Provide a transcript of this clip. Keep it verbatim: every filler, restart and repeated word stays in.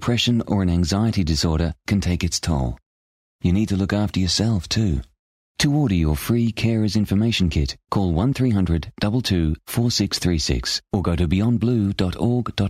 depression or an anxiety disorder can take its toll. You need to look after yourself too. To order your free Carers Information Kit, call one three hundred, two two, four six three six or go to beyond blue dot org dot au.